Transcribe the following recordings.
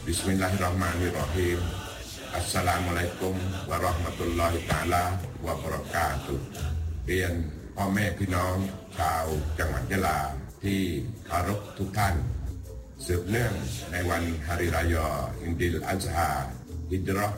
Bismillahirrahmanirrahim. Assalamualaikum warahmatullahi ta'ala wa barakatuh เรียนพ่อแม่พี่น้องชาวจังหวัดยะลาที่เคารพทุกท่านสืบเนื่องในวันฮาริรายออินดิลอัซฮาฮิจเราะห์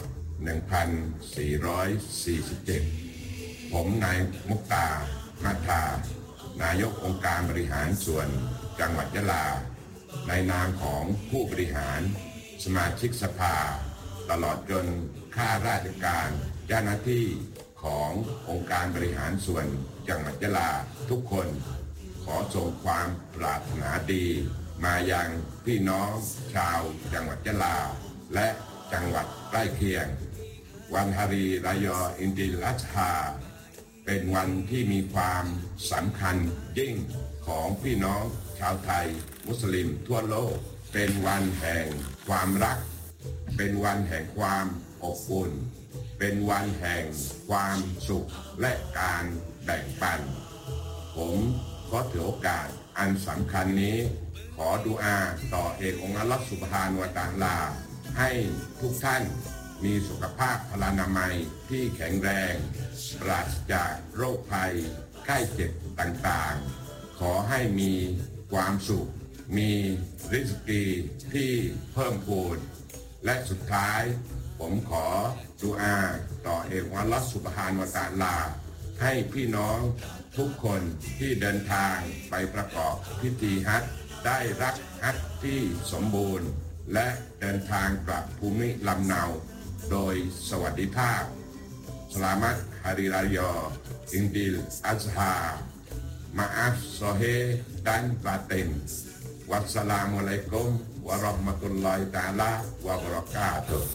1447ผมนายมุกตามาทานายกองค์การบริหารส่วนจังหวัดยะลาในนามของผู้บริหารสมาชิกสภาตลอดจนข้าราชการเจ้าหน้าที่ขององค์การบริหารส่วนจังหวัดยะลาทุกคนขอส่งความปรารถนาดีมายังพี่น้องชาวจังหวัดยะลาและจังหวัดใกล้เคียงวันฮาริรายออินดิลอัซฮาเป็นวันที่มีความสำคัญยิ่งของพี่น้องชาวไทยมุสลิมทั่วโลกเป็นวันแห่งความรักเป็นวันแห่งความอบอุ่นเป็นวันแห่งความสุขและการแบ่งปันผมก็ถือโอกาสอันสำคัญนี้ขอดุอาต่อเอกองค์อัลเลาะห์ซุบฮานะฮูวะตะอาลาให้ทุกท่านมีสุขภาพพลานามัยที่แข็งแรงปราศจากโรคภัยไข้เจ็บต่างๆขอให้มีความสุขมีริสกีที่เพิ่มพูนและสุดท้ายผมขอดุอาต่อเอกองค์อัลเลาะห์ซุบฮานะฮูวะตะอาลาให้พี่น้องทุกคนที่เดินทางไปประกอบพิธีฮัจญ์ได้รับฮัจญ์ที่สมบูรณ์และเดินทางกลับภูมิลำเนาโดยสวัสดิภาพSelamat Hari Raya Idul Adha Maaf Zahir dan Batin Wassalamualaikum warahmatullahi taala wabarakatuh